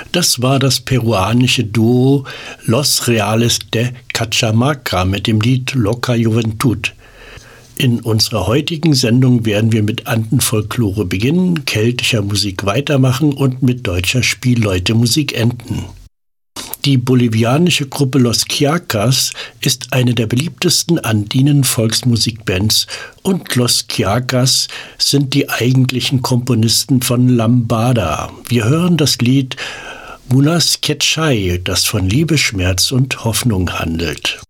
Das war das peruanische Duo Los Reales de Cajamarca mit dem Lied Loca Juventud. In unserer heutigen Sendung werden wir mit Andenfolklore beginnen, keltischer Musik weitermachen und mit deutscher Spielleute-Musik enden. Die bolivianische Gruppe Los Quiacas ist eine der beliebtesten andinen Volksmusikbands und Los Quiacas sind die eigentlichen Komponisten von Lambada. Wir hören das Lied Munas Quechay, das von Liebe, Schmerz und Hoffnung handelt.